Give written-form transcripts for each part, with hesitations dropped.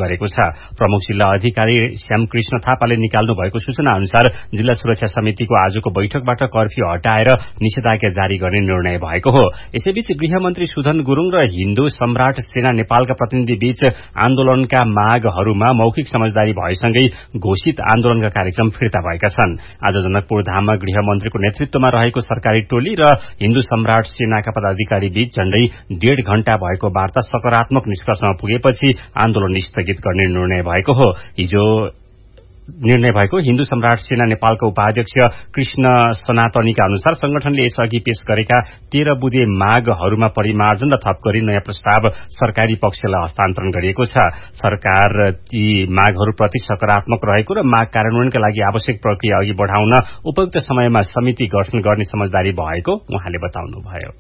गरेको छ। प्रमुख जिल्ला अधिकारी श्यामकृष्ण थापाले निकाल्नु भएको सूचना अनुसार जिल्ला सुरक्षा समितिको आजको बैठकबाट कर्फ्यू हटाएर निषेधाज्ञा जारी गर्ने निर्णय भएको हो। यसैबीच गृहमन्त्री सुधन गुरूङ र हिन्दू सम्राट सेना नेपालका प्रतिनिधि बीच आन्दोलनका मागहरूमा मौखिक समझदारी भएसँगै घोषित आन्दोलनका कार्यक्रम फिर्ता भएका छन्। आज जनकपुर धाममा गृहमन्त्रीको नेतृत्वमा रहेको सरकारी टोली र हिन्दू सम्राट सेनाका पदाधिकारी बीच झण्डै 1.5 घण्टा भएको वार्ता सकारात्मक निष्कर्षमा पुगेपछि आन्दोलन स्थगित गर्ने निर्णय भएको हो। हिन्दू सम्राट सेना नेपालका उपाध्यक्ष कृष्ण सनातनीका अनुसार संगठनले यसअघि पेश गरेका 13 बुँदे मागहरूमा परिमार्जन र थप गरी नयाँ प्रस्ताव सरकारी पक्षलाई हस्तान्तरण गरिएको छ। सरकार ती मागहरूप्रति सकारात्मक रहेको र माग कार्यान्वयनका लागि आवश्यक प्रक्रिया अघि बढ़ाउन उपयुक्त समयमा समिति गठन गर्ने समझदारी भएको उहाँले बताउनुभयो।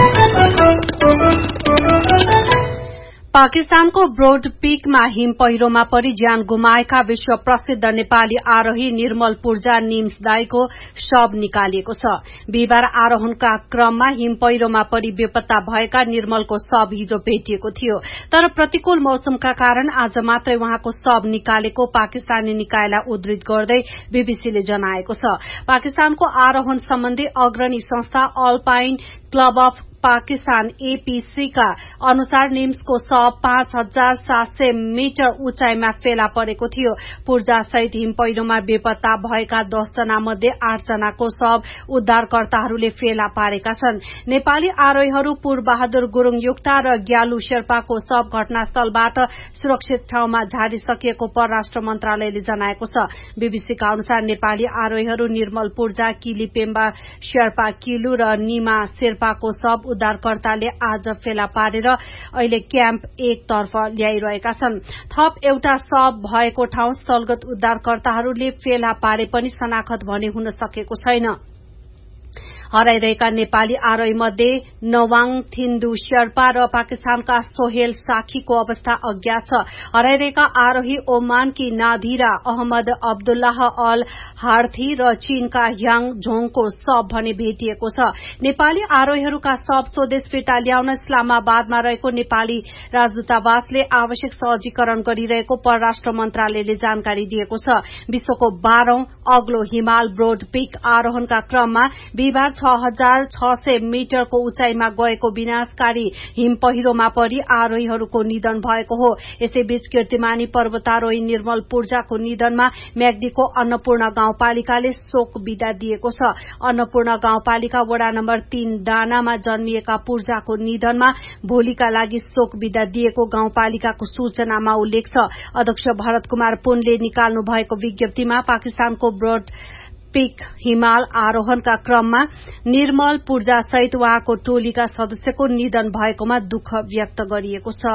पाकिस्तानको ब्रोड पीकमा हिम पहिरोमा परि ज्यान गुमाएका विश्व प्रसिद्ध नेपाली आरोही निर्मल पूर्जा निम्स दाईको शव निकालिएको छ। बिहिबार आरोहणका क्रममा हिम पहिरोमा परि बेपत्ता भएका निर्मलको शव हिजो भेटिएको थियो, तर प्रतिकूल मौसमका कारण आज मात्रै उहाँको शव निकालेको पाकिस्तानी निकायलाई उद्धृत गर्दै बीबीसीले जनाएको छ। पाकिस्तानको आरोहण सम्बन्धी अग्रणी संस्था alpine club of Pakistan APC का अनुसार निम्सको शव 5700 मिटर उचाइमा फेला परेको थियो। पूर्जा सहित हिम पहिरोमा बेपत्ता भएका 10 जना मध्ये 8 जनाको शव उद्धारकर्ताहरूले फेला पारेका छन्। नेपाली आरोहीहरू पूर्वबहादुर गुरूङ युक्ता र ग्यालु शेर्पाको शव घटनास्थलबाट सुरक्षित ठाउँमा झारिसकिएको परराष्ट्र मन्त्रालयले जनाएको छ। बीबीसीका अनुसार नेपाली आरोहीहरू निर्मल पूर्जा, किली पेम्बा शेर्पा किलु र निमा शेर्पाको शव उद्धारकर्ताले आज फेला पारेर अहिले क्याम्प 1 तर्फ ल्याइरहेका छन्। थप एउटा शव भएको ठाउँ स्थलगत उद्धारकर्ताहरूले फेला पारे पनि शनाखत भने हुन सकेको छैन। हराइरहेका नेपाली आरोही मध्ये नवाङ थिन्दु शेर्पा र पाकिस्तानका सोहेल साखीको अवस्था अज्ञात छ। हराइरहेका आरोही ओमानकी नाधिरा अहमद अब्दुल्लाह अल हार्थी र चीनका ह्याङ झोङको शव भने भेटिएको छ। नेपाली आरोहीहरूका शव स्वदेश फिर्ता ल्याउन इस्लामाबादमा रहेको नेपाली राजदूतावासले आवश्यक सहजीकरण गरिरहेको परराष्ट्र मन्त्रालयले जानकारी दिएको छ। विश्वको 12औं अग्लो हिमाल ब्रोड पीक आरोहणका क्रममा बिहिबार 6600 मिटरको उचाइमा गएको विनाशकारी हिम पहिरोमा परि आरोहीहरूको निधन भएको हो। यसैबीच कीर्तिमानी पर्वतारोही निर्मल पूर्जाको निधनमा म्याग्दीको अन्नपूर्ण गाउँपालिकाले शोक विदा दिएको छ। अन्नपूर्ण गाउँपालिका वडा नम्बर 3 डानामा जन्मिएका पूर्जाको निधनमा भोलिका लागि शोक विदा दिएको गाउँपालिकाको सूचनामा उल्लेख छ। अध्यक्ष भरत कुमार पुनले निकाल्नु भएको विज्ञप्तिमा पाकिस्तानको ब्रोड पीक हिमाल आरोहणका क्रममा निर्मल पूर्जा सहित उहाँको टोलीका सदस्यको निधन भएकोमा दुःख व्यक्त गरिएको छ।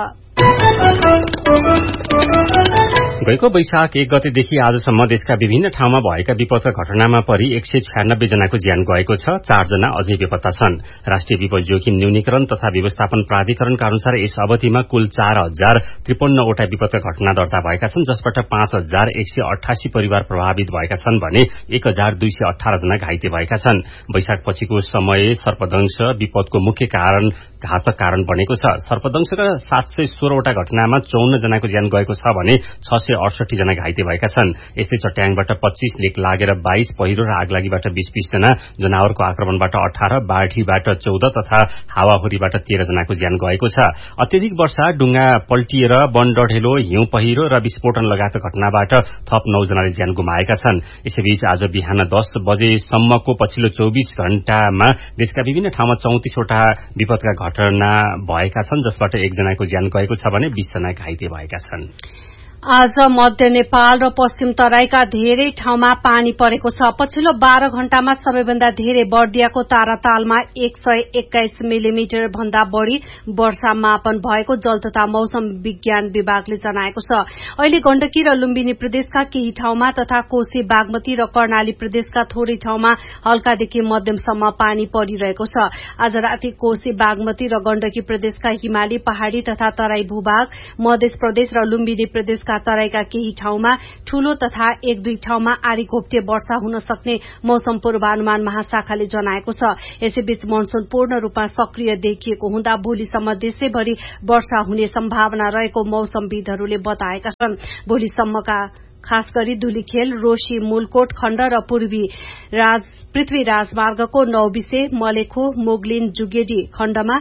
गएको वैशाख 1 गतेदेखि आजसम्म देशका विभिन्न ठाउँमा भएका विपदका घटनामा परि 196 जनाको ज्यान गएको छ। 4 जना अझै बेपत्ता छन्। राष्ट्रिय विपद जोखिम न्यूनीकरण तथा व्यवस्थापन प्राधिकरणका अनुसार यस अवधिमा कुल 4053 वटा विपदका घटना दर्ता भएका छन्, जसबाट 5188 परिवार प्रभावित भएका छन् भने 1218 जना घाइते भएका छन्। वैशाख पछिको समय सर्पदंश विपदको मुख्य घातक कारण बनेको छ। सर्पदंशका 716 वटा घटनामा 54 जनाको ज्यान गएको छ भने 668 जना घाइते भएका छन्। यस्तै चट्याङबाट 25, लेक लागेर 22, पहिरो र आगलागीबाट 20 जना, जनावरको आक्रमणबाट 18, बाढीबाट 14 तथा हावाहुरीबाट 13 जनाको ज्यान गएको छ। अत्यधिक वर्षा, डुङ्गा पल्टिएर वन डढेलो, हिउँ पहिरो र विस्फोटन लगायतका घटनाबाट थप 9 जनाले ज्यान गुमाएका छन्। यसैबीच आज बिहान 10 बजेसम्मको पछिल्लो 24 घण्टामा देशका विभिन्न ठाउँमा 34 वटा विपदका घटना भएका छन्, जसबाट 1 जनाको ज्यान गएको छ भने 20 जना घाइते भएका छन्। आज मध्य नेपाल र पश्चिम तराईका धेरै ठाउँमा पानी परेको छ। पछिल्लो 12 घण्टामा सबैभन्दा धेरै बर्दियाको तारातालमा 121 मिलिमिटर भन्दा बढ़ी वर्षा मापन भएको जल तथा मौसम विज्ञान विभागले जनाएको छ। अहिले गण्डकी र लुम्बिनी प्रदेशका केही ठाउँमा तथा कोशी, बागमती र कर्णाली प्रदेशका थोरै ठाउँमा हल्कादेखि मध्यमसम्म पानी परिरहेको छ। आज राति कोशी, बागमती र गण्डकी प्रदेशका हिमाली, पहाड़ी तथा तराई भूभाग, मध्य प्रदेश र लुम्बिनी प्रदेश प्रदेशका तराईका केही ठाउँमा ठूलो तथा 1-2 ठाउँमा आरी घोप्टे वर्षा हुन सक्ने मौसम पूर्वानुमान महाशाखाले जनाएको छ। यसैबीच मनसून पूर्ण रूपमा सक्रिय देखिएको हुँदा भोलिसम्म देशैभरि वर्षा हुने सम्भावना रहेको मौसमविदहरूले बताएका छन्। भोलिसम्मका खास गरी धुलीखेल, रोशी, मूलकोट खण्ड र पृथ्वी राजमार्गको नौबिसे, मलेखु, मोगलिन, जुगेडी खण्डमा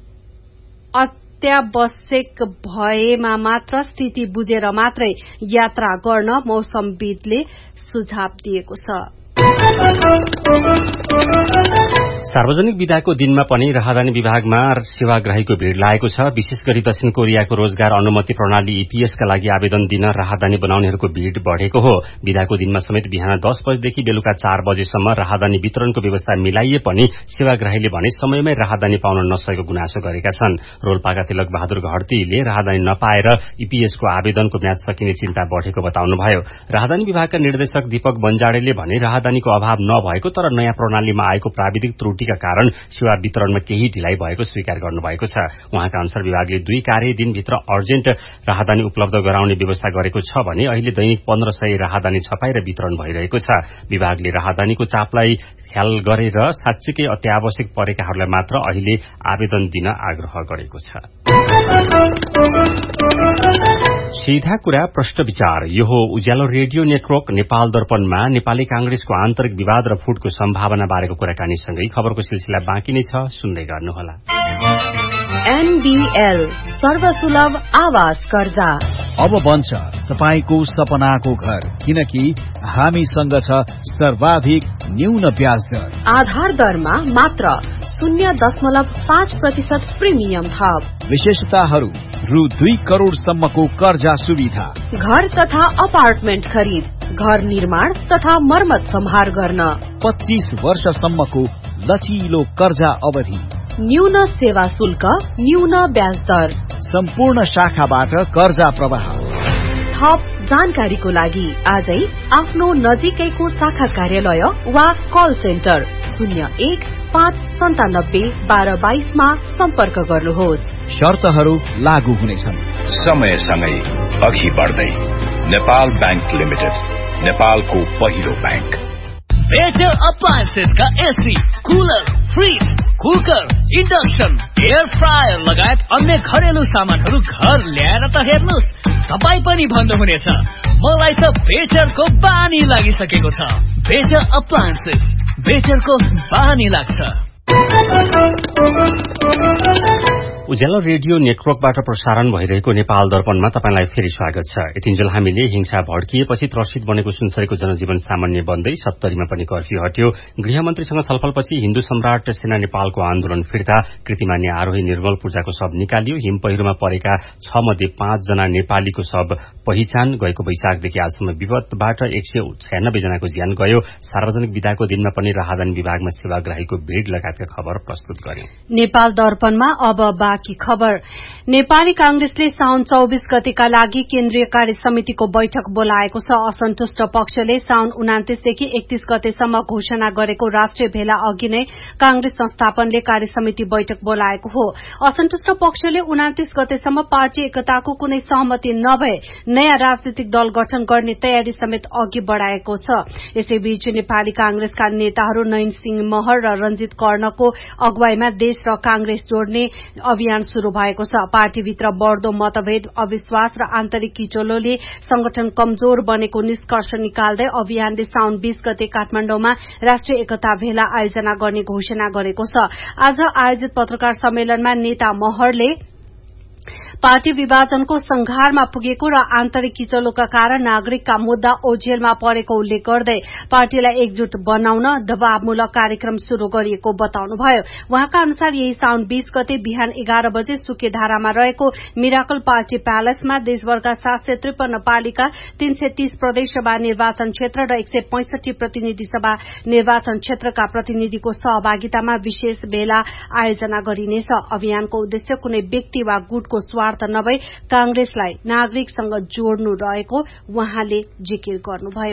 अत्यावश्यक भएमा मात्र स्थिति बुझेर मात्रै यात्रा गर्न मौसमविदले सुझाव दिएको छ। सार्वजनिक विदाको दिनमा पनि राहदानी विभागमा सेवाग्राहीको भीड़ लागेको छ। विशेष गरी दक्षिण कोरियाको रोजगार अनुमति प्रणाली ईपीएसका लागि आवेदन दिन राहदानी बनाउनेहरूको भीड़ बढ़ेको हो। विदाको दिनमा समेत बिहान 10 बजेदेखि बेलुका 4 बजेसम्म राहदानी वितरणको व्यवस्था मिलाइए पनि सेवाग्राहीले भने समयमै राहदानी पाउन नसकेको गुनासो गरेका छन्। रोल्पाका तिलक बहादुर घडतीले राहदानी नपाएर ईपीएसको आवेदनको म्याद सकिने चिन्ता बढ़ेको बताउनुभयो। राहदानी विभागका निर्देशक दीपक बन्जाडेले भने राहदानीको अभाव नभएको तर नयाँ प्रणालीमा आएको प्राविधिक त्रुटिका कारण सेवा वितरणमा केही ढिलाइ भएको स्वीकार गर्नुभएको छ। उहाँका अनुसार विभागले 2 कार्यदिनभित्र अर्जेन्ट राहदानी उपलब्ध गराउने व्यवस्था गरेको छ भने अहिले दैनिक 1500 राहदानी छपाई र वितरण भइरहेको छ। विभागले राहदानीको चापलाई ख्याल गरेर साँच्चैकै अत्यावश्यक परेकाहरूलाई मात्र अहिले आवेदन दिन आग्रह गरेको छ। सीधा कुरा प्रश्न विचार। यो हो उज्यालो रेडियो नेटवर्क नेपाल दर्पणमा नेपाली कांग्रेसको आन्तरिक विवाद र फुटको सम्भावना बारेको कुराकानीसँगै खबरको सिलसिला बाँकी नै छ, सुन्दै गर्नुहोला। एनबीएल सर्वसुलभ आवास कर्जा अब बन्छ तपाईको सपनाको घर, किनकि हामीसँग छ सर्वाधिक न्यून ब्याज दर। आधार दरमा मात्र 0.5% प्रिमियम थप। विशेषताहरू रु 2 करोड़सम्मको कर्जा सुविधा। घर तथा अपार्टमेन्ट खरिद, घर निर्माण तथा मर्मत सम्हार गर्न 25 वर्षसम्मको लचिलो कर्जा अवधि। न्यून सेवा शुल्क, न्यून ब्याज दर। सम्पूर्ण शाखाबाट कर्जा प्रवाह। थप जानकारीको लागि आजै आफ्नो नजिकैको शाखा कार्यालय वा कल सेन्टर 01-597-1222 मा सम्पर्क गर्नुहोस्। शर्तहरू लागू हुनेछन्। समयसँगै अघि बढ्दै नेपाल बैंक लिमिटेड, नेपालको पहिलो बैंक। बेटर अप्लायन्सेस का AC, cooler, fridge, cooker, induction, air fryer लगायत अन्य घरेलु सामानहरू घर ल्याएर त हेर्नुस्, तपाई पनि भन्नुहुनेछ मलाई त बेटरको बानी लागिसकेको छ। बेटर अप्लायन्सेस, बेटरको बानी लाग्छ। उज्यालो रेडियो नेटवर्कबाट प्रसारण भइरहेको नेपाल दर्पणमा तपाईलाई फेरि स्वागत छ। यतिन्जेल हामीले हिंसा भड्किएपछि त्रसित बनेको सुनसरीको जनजीवन सामान्य बन्दै 70 मा पनि कर्फ्यू हट्यो। गृहमन्त्रीसँग छलफलपछि हिन्दू सम्राट सेना नेपालको आन्दोलन फिर्ता, कृतिमान्य आरोही निर्मल पूजाको शव निकालियो। हिम पहिरोमा परेका 6 मध्ये 5 जना नेपालीको शव पहिचान। गएको वैशाखदेखि आजसम्म विपदबाट 196 जनाको ज्यान गयो। सार्वजनिक विदाको दिनमा पनि राहदानी विभागमा सेवाग्राहीको भीड़ लगायतका खबर प्रस्तुत गरे। नेपाल दर्पणमा अब बाँकी खबर। नेपाली कांग्रेसले साउन 24 गतेका लागि केन्द्रीय कार्य समितिको बैठक बोलाएको छ। असन्तुष्ट पक्षले साउन 29 देखि 31 गतेसम्म घोषणा गरेको राष्ट्रिय भेला अघि नै कांग्रेस संस्थापनले कार्य समिति बैठक बोलाएको हो। असन्तुष्ट पक्षले 29 गतेसम्म पार्टी एकताको कुनै सहमति नभए नयाँ राजनीतिक दल गठन गर्ने तयारी समेत अघि बढ़ाएको छ। यसैबीच नेपाली कांग्रेसका नेताहरू नयन सिंह महर र रञ्जित कर्णको अगुवाईमा देश र कांग्रेस जोड्ने अभियान शुरू भएको छ। पार्टीभित्र बढ़दो मतभेद, अविश्वास र आन्तरिक किचोलोले संगठन कमजोर बनेको निष्कर्ष निकाल्दै अभियानले साउन 20 गते काठमाडौँमा राष्ट्रिय एकता भेला आयोजना गर्ने घोषणा गरेको छ। आज आयोजित पत्रकार सम्मेलनमा नेता महरले पार्टी विभाजनको संघारमा पुगेको र आन्तरिक किचलोका कारण नागरिकका मुद्दा ओझेलमा परेको उल्लेख गर्दै पार्टीलाई एकजुट बनाउन दबावमूलक कार्यक्रम शुरू गरिएको बताउनुभयो। उहाँका अनुसार यही साउन 20 गते बिहान 11 बजे सुकेधारामा रहेको मिराकल पार्टी प्यालेसमा देशभरका 753 पालिका, 330 प्रदेशसभा निर्वाचन क्षेत्र र 165 प्रतिनिधि सभा निर्वाचन क्षेत्रका प्रतिनिधिको सहभागितामा विशेष भेला आयोजना गरिनेछ। अभियानको उद्देश्य कुनै व्यक्ति वा गुटको स्वार्थ नभई कांग्रेसलाई नागरिकसँग जोड्नु रहेको उहाँले जिकिर गर्नुभयो।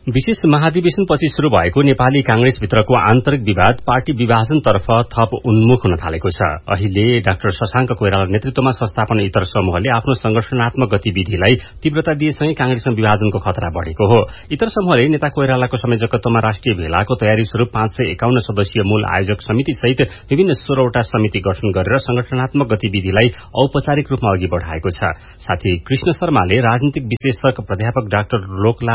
विशेष महाधिवेशनपछि शुरू भएको नेपाली कांग्रेसभित्रको आन्तरिक विवाद पार्टी विभाजनतर्फ थप उन्मुख हुन थालेको छ। अहिले डाक्टर शशाङ्क कोइराला नेतृत्वमा संस्थापन इतर समूहले आफ्नो संगठनात्मक गतिविधिलाई तीव्रता दिएसँगै कांग्रेसमा विभाजनको खतरा बढ़ेको हो। इतर समूहले नेता कोइरालाको संयोजकत्वमा राष्ट्रिय भेलाको तयारी स्वरूप 551 सदस्यीय मूल आयोजक समिति सहित विभिन्न 16वटा समिति गठन गरेर संगठनात्मक गतिविधिलाई औपचारिक रूपमा अघि बढ़ाएको छ। साथै कृष्ण शर्माले राजनीतिक विश्लेषक प्राध्यापक डाक्टर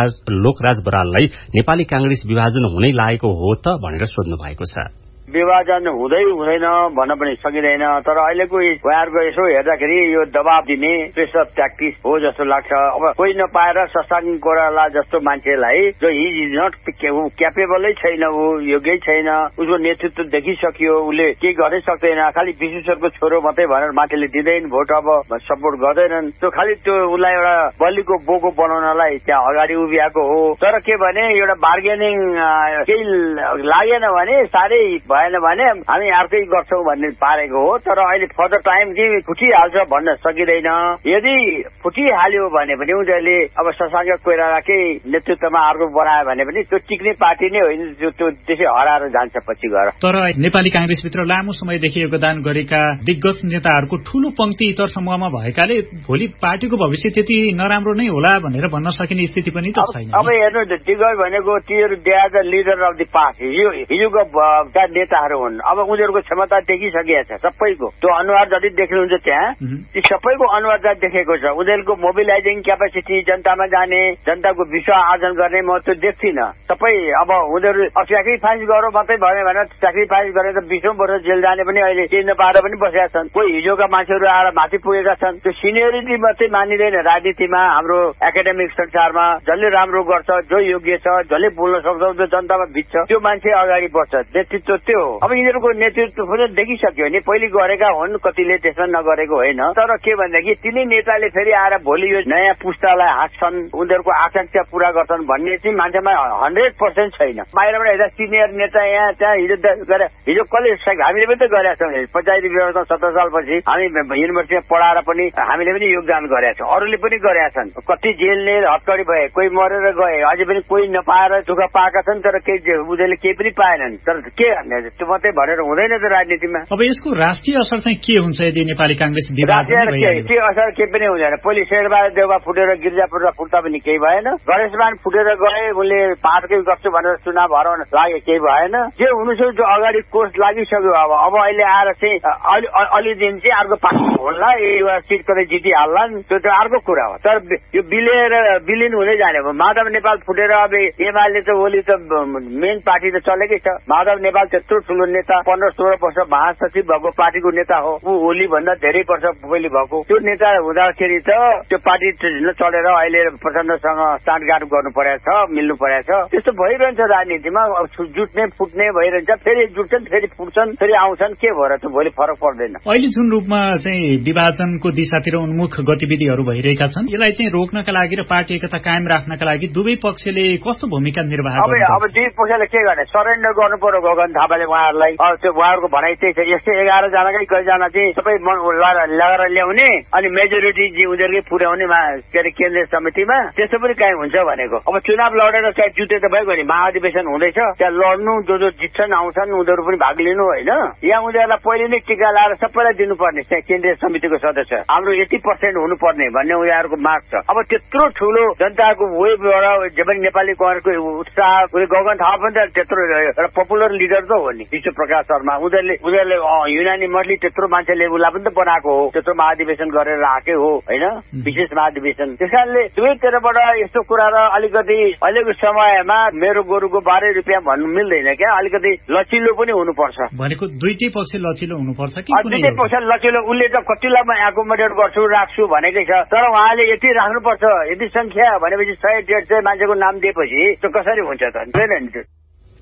लोकराज बराललाई नेपाली कांग्रेस विभाजन हुनै लागेको हो त भनेर सोध्नु भएको छ। विभाजन हुँदै हुँदैन भन्न पनि सकिँदैन, तर अहिलेको उहाँहरूको यसो हेर्दाखेरि यो दबाब दिने प्रेसर ट्याक्टिस हो जस्तो लाग्छ। अब कोही नपाएर शशाङ्क कोइराला जस्तो मान्छेलाई जो हिज इज नट क्यापेबलै छैन, ऊ योग्य छैन, उसको नेतृत्व देखिसक्यो, उसले केही गर्नै सक्दैन, खालि विश्वेश्वरको छोरो मात्रै भनेर मान्छेले दिँदैन भोट, अब सपोर्ट गर्दैनन्। त्यो खालि त्यो उसलाई एउटा बलिको बोको बनाउनलाई त्यहाँ अगाडि उभिएको हो। तर के भने एउटा बार्गेनिङ केही लागेन भने साह्रै भएन भने हामी अर्कै गर्छौं भन्ने पारेको हो। तर अहिले फर्दर टाइम कि फुटिहाल्छ भन्न सकिँदैन। यदि फुटिहाल्यो भने पनि उनीहरूले अब शशाङ्क कोइरालाकै नेतृत्वमा अर्को बनायो भने पनि त्यो टिक्ने पार्टी नै होइन, त्यो त्यसै हराएर जान्छ पछि गएर। तर नेपाली कांग्रेसभित्र लामो समयदेखि योगदान गरेका दिग्गज नेताहरूको ठूलो पंक्ति इतर समूहमा भएकाले भोलि पार्टीको भविष्य त्यति नराम्रो नै होला भनेर भन्न सकिने स्थिति पनि त छैन। अब हेर्नु, दिग्गज भनेको तिनीहरू they are the leader of the party, हिजोको नेताहरू हुन्। अब उनीहरूको क्षमता देखिसकेको छ सबैको। त्यो अनुहार जति देख्नुहुन्छ त्यहाँ ती सबैको अनुहार जति देखेको छ। उनीहरूको मोबिलाइजिङ क्यापेसिटी, जनतामा जाने, जनताको विश्वास आर्जन गर्ने म त्यो देख्दिनँ। सबै अब उनीहरू सेक्रिफाइस गरौँ मात्रै भन्यो भने सेक्रिफाइस गरेर 20 वर्ष जेल जाने पनि अहिले केही नपाएर पनि बसेका छन्। कोही हिजोका मान्छेहरू आएर माथि पुगेका छन्। त्यो सिनियरिटी मात्रै मानिँदैन राजनीतिमा, हाम्रो एकाडेमिक संसारमा। जसले राम्रो गर्छ, जो योग्य छ, जसले बोल्न सक्छ, जो जनतामा भिज्छ, त्यो मान्छे अगाडि बढ्छ। नेतृत्व त्यो हो। अब यिनीहरूको नेतृत्व पनि देखिसक्यो नि, पहिले गरेका हुन्, कतिले त्यसमा नगरेको होइन। तर के भनेदेखि तिनै नेताले फेरि आएर भोलि यो नयाँ पुस्तालाई हाँक्छन्, उनीहरूको आकांक्षा पूरा गर्छन् भन्ने चाहिँ मान्छेमा 100% छैन। बाहिरबाट हेर्दा सिनियर नेता यहाँ त्यहाँ हिजो कसले हामीले पनि त गरेका छौँ। पञ्चायती व्यवस्था 17 सालपछि हामी युनिभर्सिटीमा पढाएर पनि हामीले पनि योगदान गरेका छौँ, अरूले पनि गरेका छन्। कति जेलले हत्कडी भए, कोही मरेर गए, अझै पनि कोही नपाएर दुःख पाएका छन्। तर उनीहरूले केही पनि पाएनन्। तर के त्यो मात्रै भनेर हुँदैन त राजनीतिमा। अब यसको राष्ट्रिय असर चाहिँ के हुन्छ यदि नेपाली कांग्रेस विभाजन भइहाल्यो? के असर केही पनि हुँदैन। पहिले शेरबहादुर देउवा फुटेर गिरिजापुरमा फुट्दा पनि केही भएन। गणेशमान फुटेर गए, उनले पार्टकै गर्छु भनेर चुनाव हराउन लागे, केही भएन। जे हुनु छ जो अगाडि कोर्स लागिसक्यो। अब अहिले आएर चाहिँ अलि दिन चाहिँ अर्को पार्टी होला, एउटा सिट कतै जितिहाल्लान्, त्यो त अर्को कुरा हो। तर यो विलिन हुँदै जाने भयो। माधव नेपाल फुटेर अब एमाले त ओली त मेन पार्टी त चलेकै छ। माधव नेपाल त्यत्रो ठुलो नेता, 15-16 वर्ष महासचिव भएको पार्टीको नेता हो। ऊ ओली भन्दा धेरै वर्ष पहिले भएको त्यो नेता हुँदाखेरि त त्यो पार्टी चलेर अहिले प्रचण्डसँग साँठगाँठ गर्नु परेको छ, मिल्नु परेको छ। त्यस्तो भइरहन्छ राजनीतिमा। जुट्ने फुट्ने भइरहन्छ, फेरि जुट्छन्, फेरि फुट्छन्, फेरि आउँछन्। के भएर त भोलि फरक पर्दैन। अहिले जुन रूपमा चाहिँ विभाजनको दिशातिर उन्मुख गतिविधिहरू भइरहेका छन्, यसलाई चाहिँ रोक्नका लागि र पार्टी एकता कायम राख्नका लागि दुवै पक्षले कस्तो भूमिका निर्वाह गर्नुपर्छ? अब दुई पक्षले के गर्ने? सरेन्डर गर्नु पर्यो गगन थापाले उहाँहरूलाई। त्यो उहाँहरूको भनाइ त्यही छ। यस्तै 11 जनाकै कतिजना चाहिँ सबै लगाएर ल्याउने अनि मेजोरिटी चाहिँ उनीहरूकै पुर्याउने के अरे केन्द्रीय समितिमा। त्यस्तो पनि काहीँ हुन्छ भनेको। अब चुनाव लडेर चाहे जुटे त भइगयो नि, महाधिवेशन हुँदैछ, त्यहाँ लड्नु, जो जित्छन् आउँछन्, उनीहरू पनि भाग लिनु होइन। यहाँ उनीहरूलाई पहिले नै टिका लाएर सबैलाई दिनुपर्ने त्यहाँ केन्द्रीय समितिको सदस्य हाम्रो 80% हुनुपर्ने भन्ने उनीहरूको माग छ। अब त्यत्रो ठुलो जनताको वेबबाट जे पनि नेपाली कांग्रेसको उत्साह, गगन थापा पनि त त्यत्रो एउटा पपुलर लिडर त हो नि, विश्व प्रकाश शर्मा। उनीहरूले युनानिमसली त्यत्रो मान्छेले उसलाई पनि त बनाएको हो, त्यत्रो महाधिवेशन गरेर राखेको हो होइन, विशेष महाधिवेशन। त्यस कारणले दुवैतिरबाट यस्तो कुरा र अलिकति अहिलेको समयमा मेरो गोरुको 12 रुपियाँ भन्नु मिल्दैन क्या। अलिकति लचिलो पनि हुनुपर्छ। भनेको दुईटै पक्ष लचिलो हुनुपर्छ कि दुईटै पक्ष लचिलो? उसले त कतिलाई म एकोमोडेट गर्छु राख्छु भनेकै छ, तर उहाँले यति राख्नुपर्छ, यति संख्या भनेपछि 100-150 मान्छेको नाम दिएपछि त्यो कसरी हुन्छ त?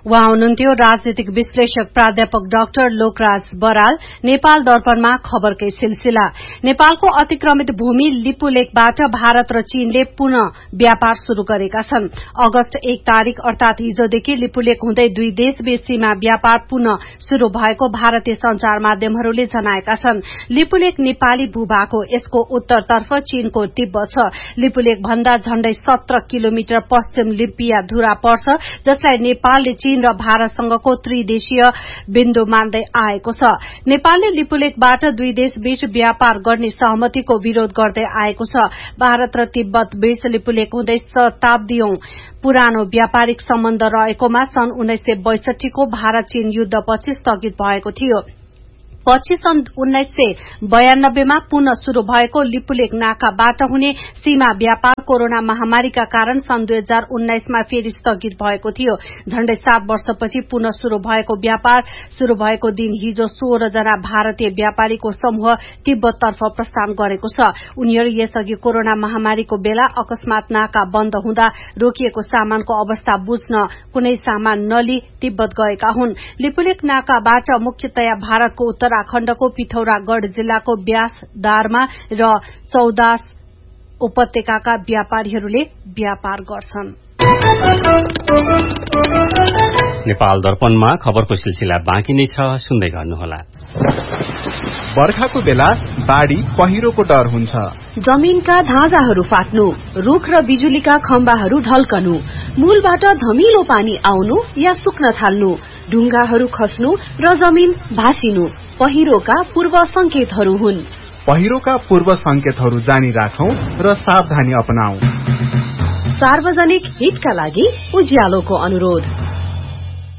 उहाँ हुनुहुन्थ्यो राजनीतिक विश्लेषक प्राध्यापक डाक्टर लोकराज बराल। नेपाल दर्पणमा खबरकै सिलसिला। नेपालको अतिक्रमित भूमि लिपुलेकबाट भारत र चीनले पुनः व्यापार शुरू गरेका छन्। अगस्त 1 तारिक अर्थात हिजोदेखि लिपुलेक हुँदै दुई देशबीच सीमा व्यापार पुनः शुरू भएको भारतीय संचार माध्यमहरूले जनाएका छन्। लिपुलेक नेपाली भूभाग हो। यसको उत्तरतर्फ चीनको तिब्बत छ। लिपुलेक भन्दा झण्डै 17 किलोमिटर पश्चिम लिपिया धुरा पर्छ, जसलाई नेपालले चीन र भारतसँगको त्रिदेशीय बिन्दु मान्दै आएको छ। नेपालले लिपुलेकबाट दुई देशबीच व्यापार गर्ने सहमतिको विरोध गर्दै आएको छ। भारत र तिब्बत बीच लिपुलेक हुँदै शताब्दीऔं पुरानो व्यापारिक सम्बन्ध रहेकोमा सन् 1962 को भारत चीन युद्धपछि स्थगित भएको थियो। पछि सन् 1992 मा पुनः शुरू भएको लिपुलेक नाकाबाट हुने सीमा व्यापार कोरोना महामारीका कारण सन् 2019 मा फेरि स्थगित भएको थियो। झण्डै 7 वर्षपछि पुनः शुरू भएको व्यापार शुरू भएको दिन हिजो 16 जना भारतीय व्यापारीको समूह तिब्बततर्फ प्रस्थान गरेको छ। उनीहरू यसअघि कोरोना महामारीको बेला अकस्मात नाका बन्द हुँदा रोकिएको सामानको अवस्था बुझ्न कुनै सामान नलि तिब्बत गएका हुन्। लिपुलेक नाकाबाट मुख्यतया भारतको उत्तराखण्डको पिथौरागढ़ जिल्लाको ब्यासदारमा र चौदास उपत्यकाका व्यापारीहरूले व्यापार गर्छन्। नेपाल दर्पणमा खबरको सिलसिला बाँकी नै छ, सुन्दै गर्नुहोला। बर्खाको बेला बाढ़ी पहिरोको डर हुन्छ। जमिनका धाजाहरू फाट्नु, रुख र बिजुलीका खम्बाहरू ढल्कनु, मूलबाट धमिलो पानी आउनु या सुक्न थाल्नु, ढुङ्गाहरू खस्नु र जमिन भासिनु पहिरोका पूर्व संकेतहरू हुन्। पहिरोका पूर्व संकेतहरू जानी राखौं र सावधानी अपनाऊ। सार्वजनिक हितका लागि उज्यालोको अनुरोध।